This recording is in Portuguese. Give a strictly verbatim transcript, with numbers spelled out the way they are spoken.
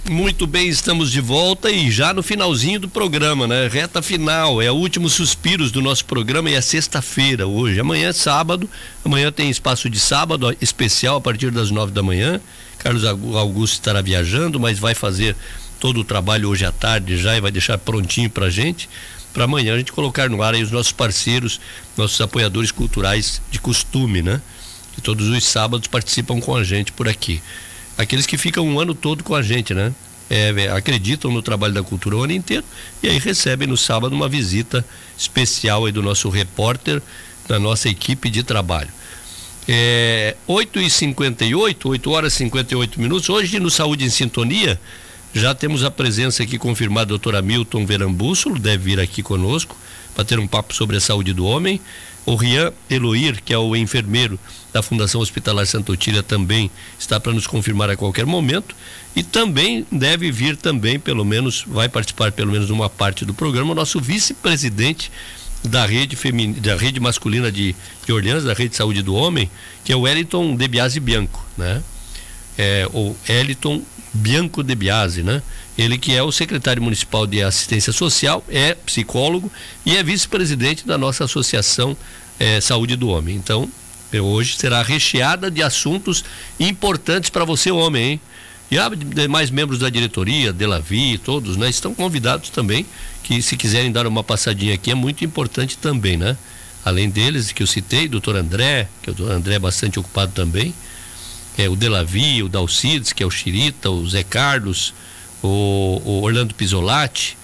Muito bem, estamos de volta e já no finalzinho do programa, né? Reta final, é o último suspiros do nosso programa e é sexta-feira hoje. Amanhã é sábado, amanhã tem espaço de sábado especial a partir das nove da manhã. Carlos Augusto estará viajando, mas vai fazer todo o trabalho hoje à tarde já e vai deixar prontinho pra gente, para amanhã a gente colocar no ar aí os nossos parceiros, nossos apoiadores culturais de costume, né? Que todos os sábados participam com a gente por aqui. Aqueles que ficam um ano todo com a gente, né? É, acreditam no trabalho da cultura o ano inteiro e aí recebem no sábado uma visita especial aí do nosso repórter, da nossa equipe de trabalho. É, oito e cinquenta e oito, oito horas e cinquenta e oito minutos. Hoje no Saúde em Sintonia já temos a presença aqui confirmada do doutor Hamilton Verambússolo, deve vir aqui conosco para ter um papo sobre a saúde do homem. O Rian Eloir, que é o enfermeiro da Fundação Hospitalar Santa Otília, também está para nos confirmar a qualquer momento e também deve vir também, pelo menos, vai participar pelo menos numa parte do programa, o nosso vice-presidente da rede feminina, da rede masculina de, de Orleans, da Rede de Saúde do Homem, que é o Wellington De Biasi Bianco, né? É, o Wellington Bianco De Biasi, né? Ele que é o secretário municipal de assistência social, é psicólogo e é vice-presidente da nossa associação é, Saúde do Homem. Então, hoje será recheada de assuntos importantes para você, homem, hein? E há demais membros da diretoria, Delavi, todos, né? Estão convidados também, que se quiserem dar uma passadinha aqui, é muito importante também, né? Além deles, que eu citei, doutor André, que o doutor André é bastante ocupado também, é, o Delavi, o Dalcides, que é o Chirita, o Zé Carlos, o, o Orlando Pisolatti,